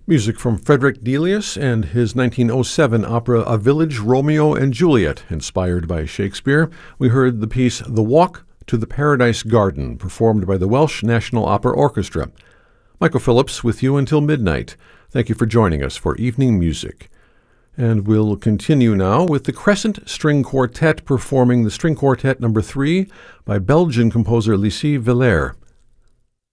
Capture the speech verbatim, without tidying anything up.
Music from Frederick Delius and his nineteen oh seven opera A Village Romeo and Juliet, inspired by Shakespeare. We heard the piece The Walk to the Paradise Garden, performed by the Welsh National Opera Orchestra. Michael Phillips with you until midnight. Thank you for joining us for Evening Music. And we'll continue now with the Crescent String Quartet performing the String Quartet number three by Belgian composer Lucie Villers.